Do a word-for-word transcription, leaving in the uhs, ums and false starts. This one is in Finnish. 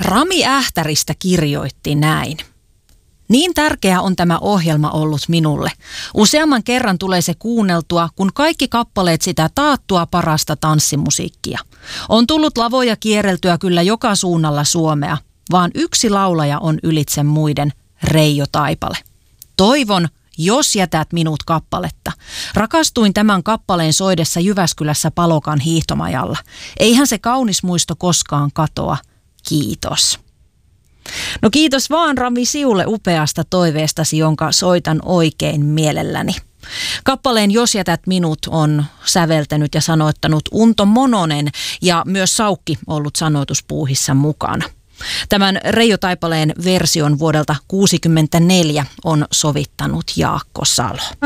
Rami Ähtäristä kirjoitti näin. Niin tärkeä on tämä ohjelma ollut minulle. Useamman kerran tulee se kuunneltua, kun kaikki kappaleet sitä taattua parasta tanssimusiikkia. On tullut lavoja kierreltyä kyllä joka suunnalla Suomea, vaan yksi laulaja on ylitse muiden, Reijo Taipale. Toivon, jos jätät minut kappaletta. Rakastuin tämän kappaleen soidessa Jyväskylässä Palokan hiihtomajalla. Eihän se kaunis muisto koskaan katoa. Kiitos. No kiitos vaan Rami Siulle upeasta toiveestasi, jonka soitan oikein mielelläni. Kappaleen Jos jätät minut on säveltänyt ja sanoittanut Unto Mononen ja myös Saukki ollut sanoituspuuhissa mukana. Tämän Reijo Taipaleen version vuodelta kuusikymmentäneljä on sovittanut Jaakko Salo.